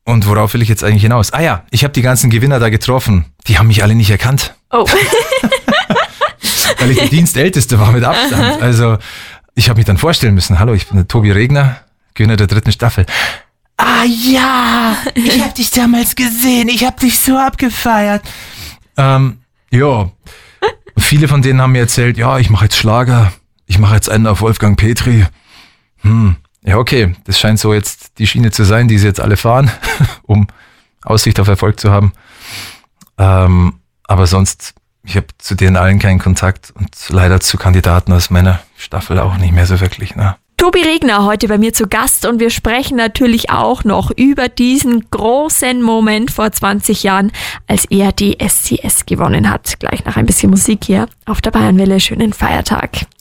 Und worauf will ich jetzt eigentlich hinaus? Ah ja, ich habe die ganzen Gewinner da getroffen. Die haben mich alle nicht erkannt. Oh. Weil ich der Dienstälteste war mit Abstand. Also ich habe mich dann vorstellen müssen. Hallo, ich bin der Tobi Regner, Gewinner der 3. Staffel. Ah ja, ich habe dich damals gesehen. Ich habe dich so abgefeiert. Ja, viele von denen haben mir erzählt, ja, ich mache jetzt Schlager. Ich mache jetzt einen auf Wolfgang Petri. Ja, okay, das scheint so jetzt die Schiene zu sein, die sie jetzt alle fahren, um Aussicht auf Erfolg zu haben. Aber sonst, ich habe zu denen allen keinen Kontakt und leider zu Kandidaten aus meiner Staffel auch nicht mehr so wirklich. Ne? Tobi Regner heute bei mir zu Gast und wir sprechen natürlich auch noch über diesen großen Moment vor 20 Jahren, als er die SCS gewonnen hat. Gleich nach ein bisschen Musik hier auf der Bayernwelle. Schönen Feiertag.